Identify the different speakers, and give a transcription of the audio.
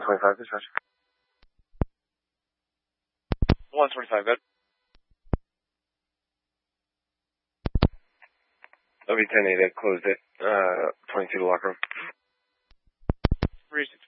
Speaker 1: 125, dispatch.
Speaker 2: 125, good.
Speaker 1: LV 10-8, closed it. 22 to locker room.
Speaker 2: 365.